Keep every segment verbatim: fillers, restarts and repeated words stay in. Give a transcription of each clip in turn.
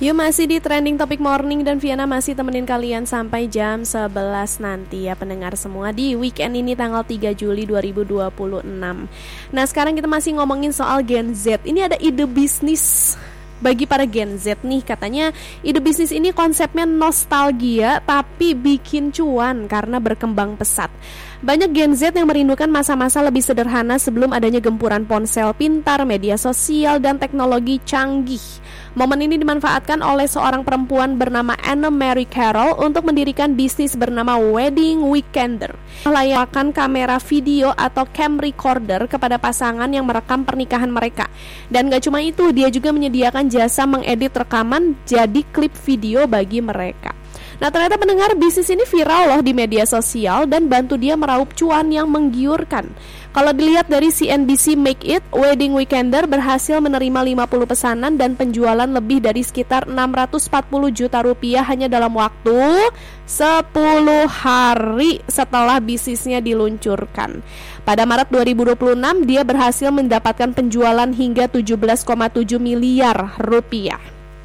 Yuk masih di Trending Topic Morning dan Viana masih temenin kalian sampai jam sebelas nanti ya pendengar semua di weekend ini tanggal tiga Juli dua ribu dua puluh enam. Nah sekarang kita masih ngomongin soal Gen Z. Ini ada ide bisnis bagi para Gen Z nih, katanya ide bisnis ini konsepnya nostalgia tapi bikin cuan karena berkembang pesat. Banyak Gen Z yang merindukan masa-masa lebih sederhana sebelum adanya gempuran ponsel pintar, media sosial, dan teknologi canggih. Momen ini dimanfaatkan oleh seorang perempuan bernama Anna Mary Carroll untuk mendirikan bisnis bernama Wedding Weekender. Melayangkan kamera video atau cam recorder kepada pasangan yang merekam pernikahan mereka. Dan gak cuma itu, dia juga menyediakan jasa mengedit rekaman jadi klip video bagi mereka. Nah ternyata pendengar, bisnis ini viral loh di media sosial dan bantu dia meraup cuan yang menggiurkan. Kalau dilihat dari C N B C Make It, Wedding Weekender berhasil menerima lima puluh pesanan dan penjualan lebih dari sekitar enam ratus empat puluh juta rupiah hanya dalam waktu sepuluh hari setelah bisnisnya diluncurkan. Pada Maret dua ribu dua puluh enam, dia berhasil mendapatkan penjualan hingga tujuh belas koma tujuh miliar rupiah.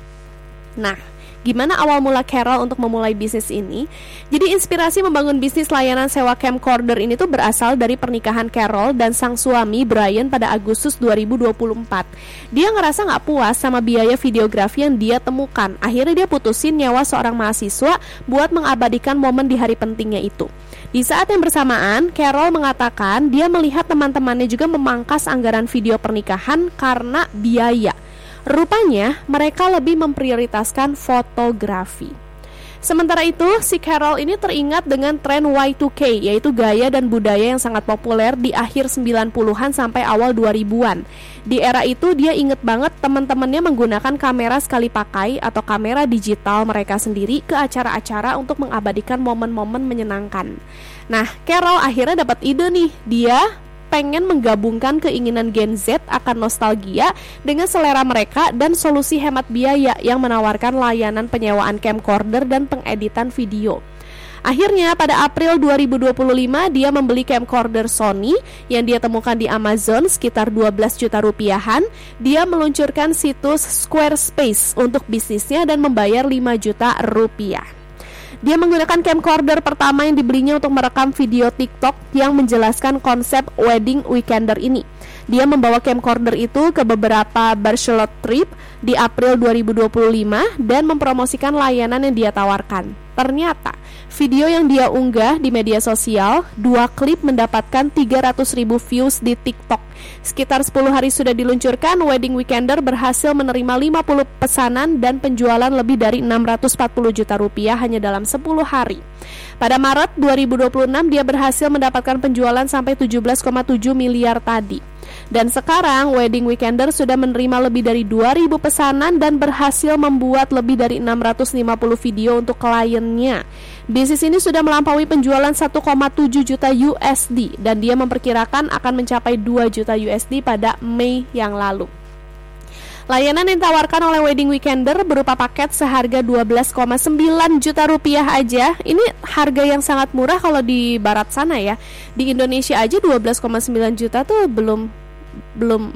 Nah, gimana awal mula Carroll untuk memulai bisnis ini? Jadi inspirasi membangun bisnis layanan sewa camcorder ini tuh berasal dari pernikahan Carroll dan sang suami Brian pada Agustus dua ribu dua puluh empat. Dia ngerasa gak puas sama biaya videografi yang dia temukan. Akhirnya dia putusin nyewa seorang mahasiswa buat mengabadikan momen di hari pentingnya itu. Di saat yang bersamaan, Carroll mengatakan dia melihat teman-temannya juga memangkas anggaran video pernikahan karena biaya. Rupanya mereka lebih memprioritaskan fotografi. Sementara itu, si Carroll ini teringat dengan tren Y two K, yaitu gaya dan budaya yang sangat populer di akhir sembilan puluhan sampai awal dua ribuan. Di era itu dia inget banget teman-temannya menggunakan kamera sekali pakai atau kamera digital mereka sendiri ke acara-acara untuk mengabadikan momen-momen menyenangkan. Nah, Carroll akhirnya dapat ide nih, dia pengen menggabungkan keinginan Gen Z akan nostalgia dengan selera mereka dan solusi hemat biaya yang menawarkan layanan penyewaan camcorder dan pengeditan video. Akhirnya pada April dua ribu dua puluh lima dia membeli camcorder Sony yang dia temukan di Amazon sekitar dua belas juta rupiahan. Dia meluncurkan situs Squarespace untuk bisnisnya dan membayar lima juta rupiah. Dia menggunakan camcorder pertama yang dibelinya untuk merekam video TikTok yang menjelaskan konsep Wedding Weekender ini. Dia membawa camcorder itu ke beberapa bachelor trip di April dua ribu dua puluh lima dan mempromosikan layanan yang dia tawarkan. Ternyata, video yang dia unggah di media sosial, dua klip mendapatkan tiga ratus ribu views di TikTok. Sekitar sepuluh hari sudah diluncurkan, Wedding Weekender berhasil menerima lima puluh pesanan dan penjualan lebih dari enam ratus empat puluh juta rupiah hanya dalam sepuluh hari. Pada Maret dua ribu dua puluh enam, dia berhasil mendapatkan penjualan sampai tujuh belas koma tujuh miliar tadi. Dan sekarang Wedding Weekender sudah menerima lebih dari dua ribu pesanan dan berhasil membuat lebih dari enam ratus lima puluh video untuk kliennya. Bisnis ini sudah melampaui penjualan satu koma tujuh juta U S D dan dia memperkirakan akan mencapai dua juta U S D pada Mei yang lalu. Layanan yang ditawarkan oleh Wedding Weekender berupa paket seharga dua belas koma sembilan juta rupiah aja. Ini harga yang sangat murah kalau di barat sana ya. Di Indonesia aja dua belas koma sembilan juta tuh belum belum